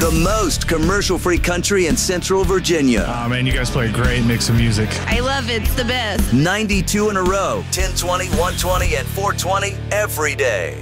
The most commercial-free country in Central Virginia. Oh, man, you guys play a great mix of music. I love it. It's the best. 92 in a row. 1020, 120, and 420 every day.